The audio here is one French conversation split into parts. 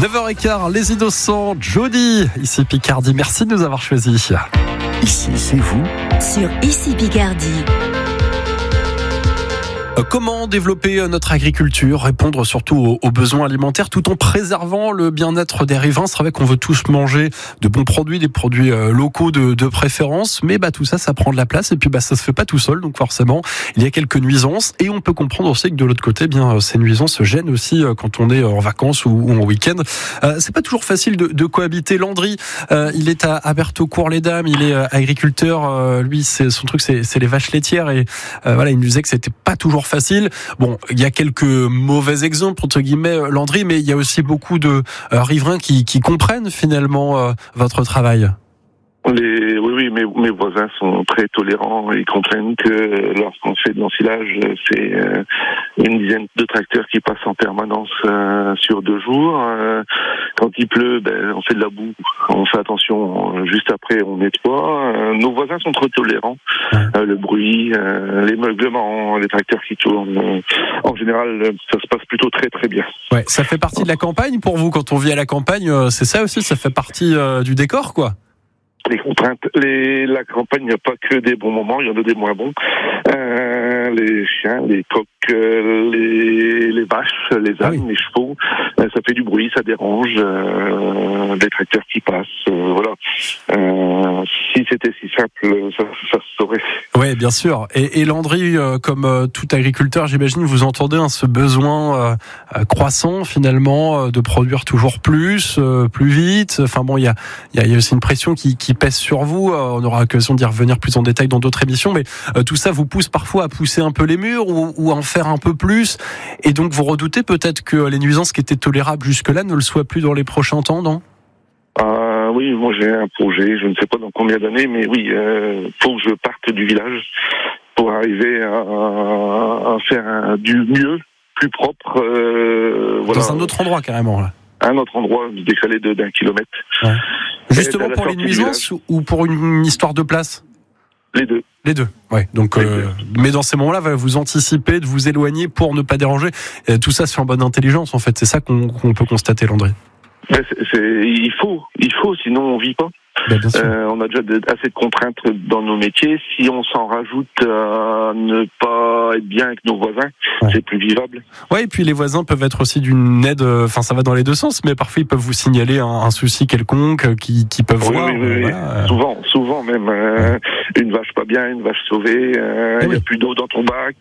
9h15, les innocents, Jody, ici Picardie. Merci de nous avoir choisis. Ici, c'est vous. Sur Ici Picardie. Comment développer notre agriculture, répondre surtout aux besoins alimentaires tout en préservant le bien-être des riverains. C'est vrai qu'on veut tous manger de bons produits, des produits locaux de préférence, mais tout ça, ça prend de la place et puis ça se fait pas tout seul, donc forcément il y a quelques nuisances et on peut comprendre aussi que de l'autre côté, ces nuisances se gênent aussi quand on est en vacances ou en week-end. C'est pas toujours facile de cohabiter. Landry, il est à Bertaucourt-les-Dames, il est agriculteur, lui son truc c'est les vaches laitières et il nous disait que c'était pas toujours facile. Bon, il y a quelques mauvais exemples entre guillemets, Landry, mais il y a aussi beaucoup de riverains qui comprennent finalement votre travail. Oui, mes voisins sont très tolérants. Ils comprennent que lorsqu'on fait de l'ensilage, c'est une dizaine de tracteurs qui passent en permanence sur 2 jours. Quand il pleut, on fait de la boue, on fait attention. Juste après, on nettoie. Nos voisins sont trop tolérants. Le bruit, les meuglements, les tracteurs qui tournent. En général, ça se passe plutôt très très bien. Ouais, ça fait partie de la campagne pour vous. Quand on vit à la campagne, c'est ça aussi. Ça fait partie du décor, quoi. Les contraintes, la campagne, il n'y a pas que des bons moments, il y en a des moins bons. Les chiens, les coqs, les vaches, les ânes, les chevaux, ça fait du bruit, ça dérange, des tracteurs qui passent, voilà. Si c'était si simple, ça se saurait. Oui, bien sûr. Et Landry, comme tout agriculteur, j'imagine, vous entendez ce besoin croissant finalement de produire toujours plus vite. Enfin bon, il y a aussi une pression qui pèse sur vous. On aura l'occasion d'y revenir plus en détail dans d'autres émissions, mais tout ça vous pousse parfois à pousser un peu les murs ou à en faire un peu plus. Et donc vous redoutez peut-être que les nuisances qui étaient tolérables jusque-là ne le soient plus dans les prochains temps, non ? Oui, moi j'ai un projet, je ne sais pas dans combien d'années, mais oui, faut que je parte du village pour arriver à faire du mieux, plus propre. Voilà. Dans un autre endroit carrément là. Un autre endroit, décalé d'1 kilomètre. Ouais. Justement pour les nuisances ou pour une histoire de place ? Les deux. Les deux, ouais. Donc, mais dans ces moments-là, vous anticipez de vous éloigner pour ne pas déranger. Tout ça, c'est en bonne intelligence, en fait. C'est ça qu'on peut constater, Landry. Il faut, sinon on vit pas. On a déjà assez de contraintes dans nos métiers. Si on s'en rajoute à ne pas être bien avec nos voisins, c'est plus vivable. Ouais, et puis les voisins peuvent être aussi d'une aide. Enfin, ça va dans les deux sens, mais parfois ils peuvent vous signaler un souci quelconque qui peuvent voir. Oui. Voilà. Souvent même. Une vache pas bien, une vache sauvée. Il n'y a plus d'eau dans ton bac.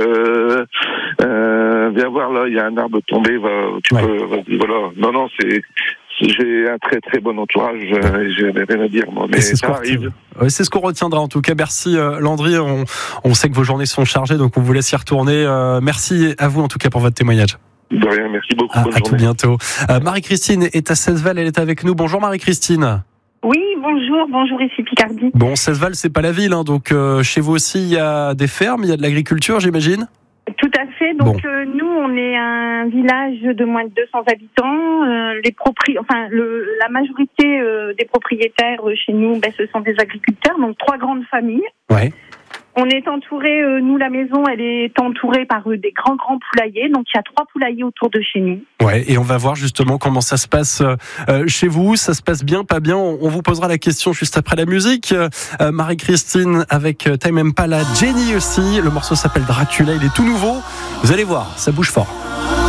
Viens voir là, il y a un arbre tombé. Voilà. Non, c'est. J'ai un très très bon entourage, j'ai rien à dire moi, mais ça arrive. Oui, c'est ce qu'on retiendra en tout cas. Merci Landry, on sait que vos journées sont chargées, donc on vous laisse y retourner. Merci à vous en tout cas pour votre témoignage. De rien, merci beaucoup. Bonne journée. À tout bientôt. Ouais. Marie-Christine est à Cesval, elle est avec nous. Bonjour Marie-Christine. Oui, bonjour ici Picardie. Bon, Cesval, c'est pas la ville, donc chez vous aussi il y a des fermes, il y a de l'agriculture, j'imagine. Tout à fait. Donc nous, on est un village de moins de 200 habitants. La majorité des propriétaires chez nous, ce sont des agriculteurs. Donc 3 grandes familles. Ouais. On est entouré, nous la maison, elle est entourée par des grands poulaillers. Donc il y a 3 poulaillers autour de chez nous. Ouais. Et on va voir justement comment ça se passe chez vous. Ça se passe bien, pas bien. On vous posera la question juste après la musique. Marie-Christine avec Tame Impala, Jenny aussi. Le morceau s'appelle Dracula. Il est tout nouveau. Vous allez voir, ça bouge fort.